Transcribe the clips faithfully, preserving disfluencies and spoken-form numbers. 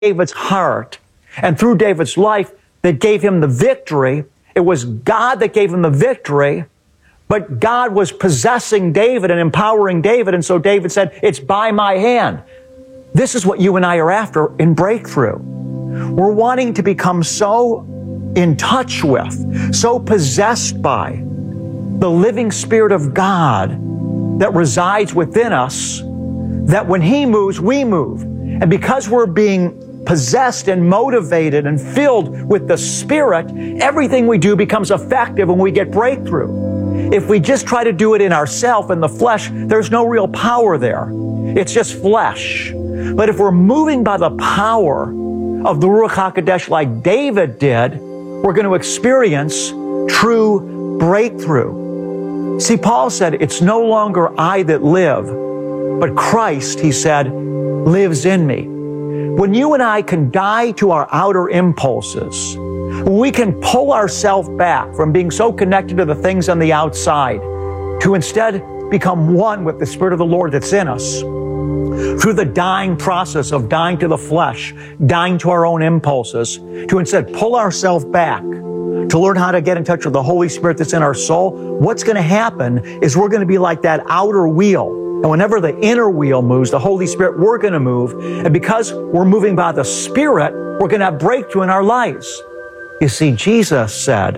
David's heart and through David's life that gave him the victory. It was God that gave him the victory, but God was possessing David and empowering David, and so David said, it's by my hand. This is what you and I are after in breakthrough. We're wanting to become so in touch with, so possessed by the living Spirit of God that resides within us, that when He moves, we move. And because we're being possessed and motivated and filled with the Spirit, everything we do becomes effective when we get breakthrough. If we just try to do it in ourselves, in the flesh, there's no real power there. It's just flesh. But if we're moving by the power of the Ruach HaKodesh like David did, we're going to experience true breakthrough. See, Paul said, it's no longer I that live, but Christ, he said, lives in me. When you and I can die to our outer impulses, when we can pull ourselves back from being so connected to the things on the outside to instead become one with the Spirit of the Lord that's in us, through the dying process of dying to the flesh, dying to our own impulses, to instead pull ourselves back to learn how to get in touch with the Holy Spirit that's in our soul, what's going to happen is we're going to be like that outer wheel. And whenever the inner wheel moves, the Holy Spirit, we're going to move. And because we're moving by the Spirit, we're going to have breakthrough in our lives. You see, Jesus said,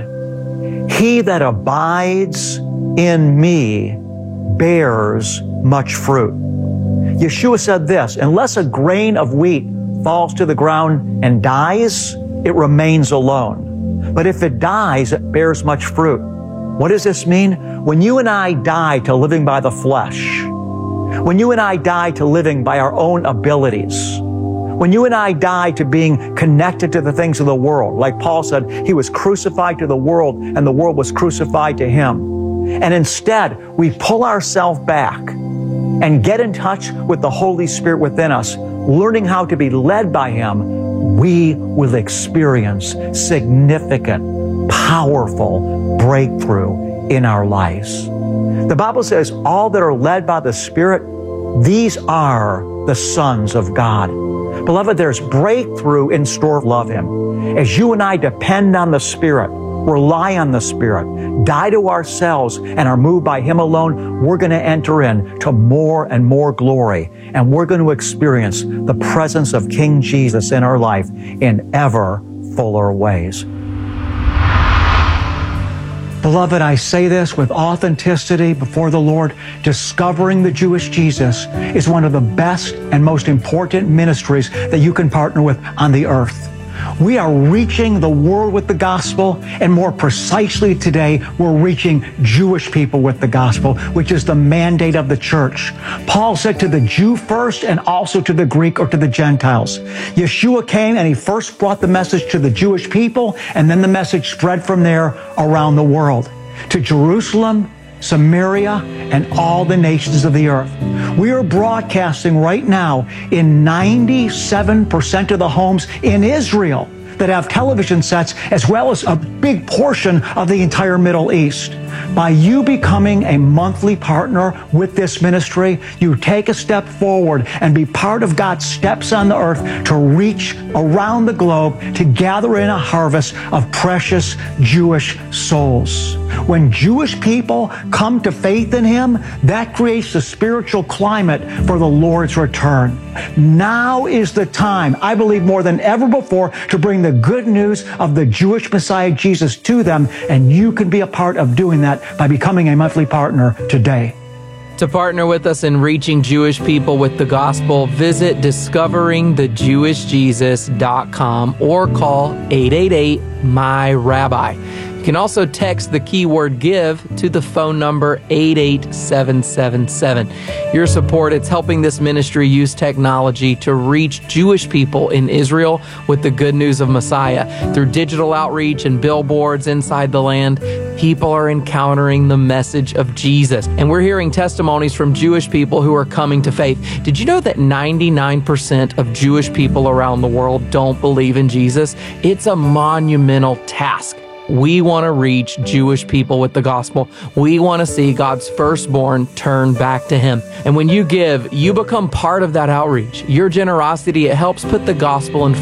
he that abides in me bears much fruit. Yeshua said this, unless a grain of wheat falls to the ground and dies, it remains alone. But if it dies, it bears much fruit. What does this mean? When you and I die to living by the flesh, when you and I die to living by our own abilities, when you and I die to being connected to the things of the world, like Paul said, he was crucified to the world and the world was crucified to him. And instead, we pull ourselves back and get in touch with the Holy Spirit within us, learning how to be led by Him, we will experience significant, powerful breakthrough in our lives. The Bible says, all that are led by the Spirit, these are the sons of God. Beloved, there's breakthrough in store. Love Him. As you and I depend on the Spirit, rely on the Spirit, die to ourselves, and are moved by Him alone, we're going to enter into more and more glory. And we're going to experience the presence of King Jesus in our life in ever fuller ways. Beloved, I say this with authenticity before the Lord. Discovering the Jewish Jesus is one of the best and most important ministries that you can partner with on the earth. We are reaching the world with the gospel, and more precisely today, we're reaching Jewish people with the gospel, which is the mandate of the church. Paul said to the Jew first and also to the Greek or to the Gentiles. Yeshua came and He first brought the message to the Jewish people, and then the message spread from there around the world, to Jerusalem, Samaria, and all the nations of the earth. We are broadcasting right now in ninety-seven percent of the homes in Israel that have television sets, as well as a big portion of the entire Middle East. By you becoming a monthly partner with this ministry, you take a step forward and be part of God's steps on the earth to reach around the globe to gather in a harvest of precious Jewish souls. When Jewish people come to faith in Him, that creates the spiritual climate for the Lord's return. Now is the time, I believe more than ever before, to bring the good news of the Jewish Messiah Jesus to them, and you can be a part of doing that by becoming a monthly partner today. To partner with us in reaching Jewish people with the gospel, visit discovering the jewish jesus dot com or call eight eight eight, M Y rabbi. You can also text the keyword GIVE to the phone number eight eight seven seven seven. Your support, it's helping this ministry use technology to reach Jewish people in Israel with the good news of Messiah. Through digital outreach and billboards inside the land, people are encountering the message of Jesus. And we're hearing testimonies from Jewish people who are coming to faith. Did you know that ninety-nine percent of Jewish people around the world don't believe in Jesus? It's a monumental task. We want to reach Jewish people with the gospel. We want to see God's firstborn turn back to Him. And when you give, you become part of that outreach. Your generosity, it helps put the gospel in